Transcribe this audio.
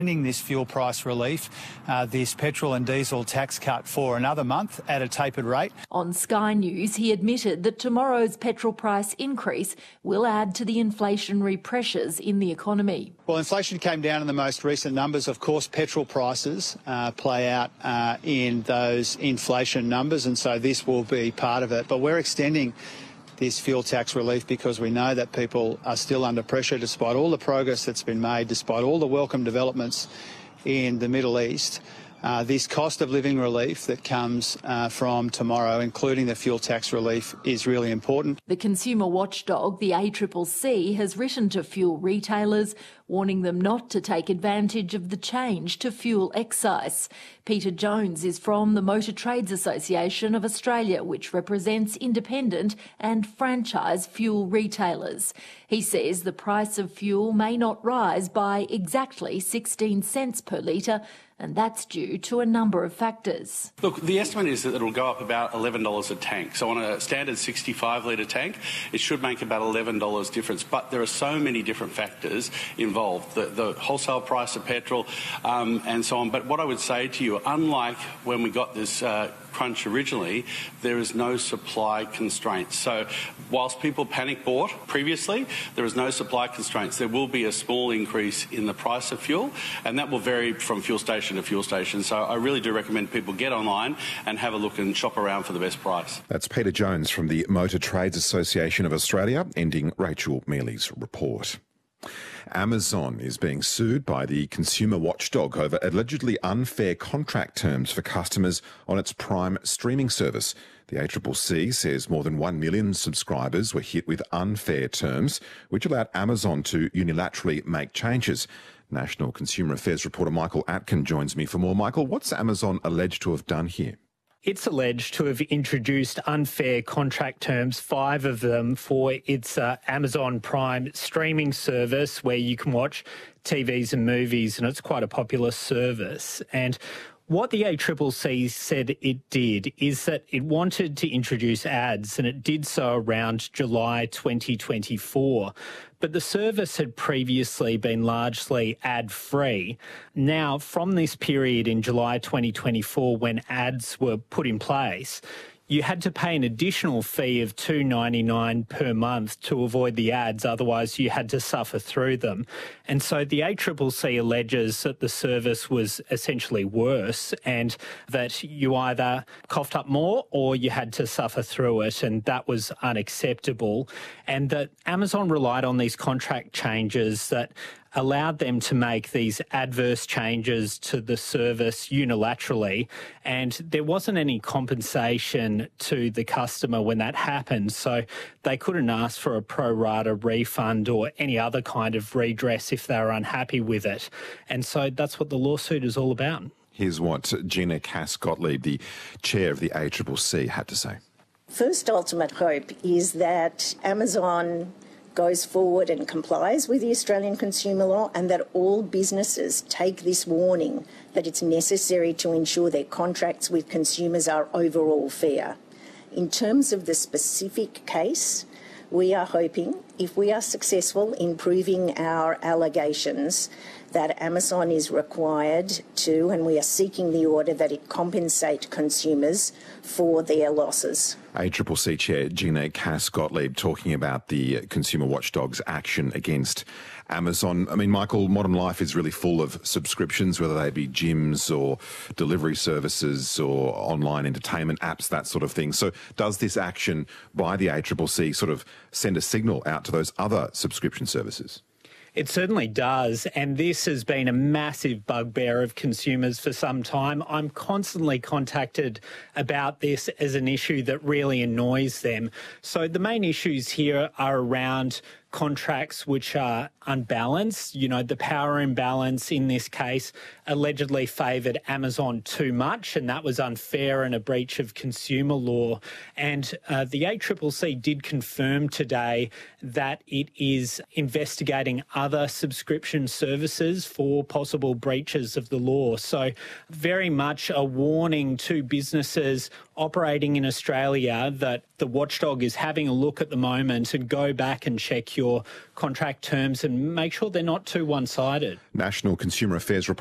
This fuel price relief, this petrol and diesel tax cut for another month at a tapered rate. On Sky News, he admitted that tomorrow's petrol price increase will add to the inflationary pressures in the economy. Well, inflation came down in the most recent numbers. Of course, petrol prices play out in those inflation numbers, and so this will be part of it. But we're extending this fuel tax relief because we know that people are still under pressure despite all the progress that's been made, despite all the welcome developments in the Middle East. This cost of living relief that comes from tomorrow, including the fuel tax relief, is really important. The consumer watchdog, the ACCC, has written to fuel retailers, warning them not to take advantage of the change to fuel excise. Peter Jones is from the Motor Trades Association of Australia, which represents independent and franchise fuel retailers. He says the price of fuel may not rise by exactly 16 cents per litre, and that's due to a number of factors. Look, the estimate is that it'll go up about $11 a tank. So on a standard 65-litre tank, it should make about $11 difference. But there are so many different factors involved, the wholesale price of petrol and so on. But what I would say to you, unlike when we got this crunch originally, there is no supply constraints. So whilst people panic bought previously, there is no supply constraints. There will be a small increase in the price of fuel, and that will vary from fuel station to fuel station. So I really do recommend people get online and have a look and shop around for the best price. That's Peter Jones from the Motor Trades Association of Australia, ending Rachel Mealy's report. Amazon is being sued by the consumer watchdog over allegedly unfair contract terms for customers on its Prime streaming service. The ACCC says more than 1 million subscribers were hit with unfair terms, which allowed Amazon to unilaterally make changes. National Consumer Affairs reporter Michael Atkin joins me for more. Michael, what's Amazon alleged to have done here? It's alleged to have introduced unfair contract terms, 5 of them, for its Amazon Prime streaming service where you can watch TVs and movies, and it's quite a popular service. And what the ACCC said it did is that it wanted to introduce ads, and it did so around July 2024. But the service had previously been largely ad-free. Now, from this period in July 2024, when ads were put in place, you had to pay an additional fee of $2.99 per month to avoid the ads, otherwise you had to suffer through them. And so the ACCC alleges that the service was essentially worse and that you either coughed up more or you had to suffer through it, and that was unacceptable. And that Amazon relied on these contract changes that allowed them to make these adverse changes to the service unilaterally, and there wasn't any compensation to the customer when that happened, so they couldn't ask for a pro rata refund or any other kind of redress if they were unhappy with it. And so that's what the lawsuit is all about. Here's what Gina Cass-Gottlieb, the chair of the ACCC, had to say. First ultimate hope is that Amazon goes forward and complies with the Australian consumer law, and that all businesses take this warning that it's necessary to ensure their contracts with consumers are overall fair. In terms of the specific case, we are hoping, if we are successful in proving our allegations, that Amazon is required to, and we are seeking the order, that it compensate consumers for their losses. ACCC Chair Gina Cass-Gottlieb talking about the Consumer Watchdog's action against Amazon. I mean, Michael, modern life is really full of subscriptions, whether they be gyms or delivery services or online entertainment apps, that sort of thing. So does this action by the ACCC sort of send a signal out to those other subscription services? It certainly does, and this has been a massive bugbear of consumers for some time. I'm constantly contacted about this as an issue that really annoys them. So the main issues here are around contracts which are unbalanced. You know, the power imbalance in this case allegedly favoured Amazon too much, and that was unfair and a breach of consumer law. And the ACCC did confirm today that it is investigating other subscription services for possible breaches of the law. So very much a warning to businesses operating in Australia that the watchdog is having a look at the moment and go back and check your your contract terms and make sure they're not too one-sided. National Consumer Affairs